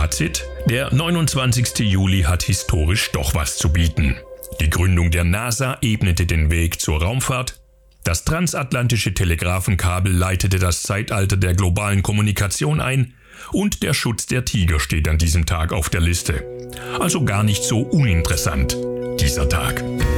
Fazit: Der 29. Juli hat historisch doch was zu bieten. Die Gründung der NASA ebnete den Weg zur Raumfahrt. Das transatlantische Telegrafenkabel leitete das Zeitalter der globalen Kommunikation ein. Und der Schutz der Tiger steht an diesem Tag auf der Liste. Also gar nicht so uninteressant, dieser Tag.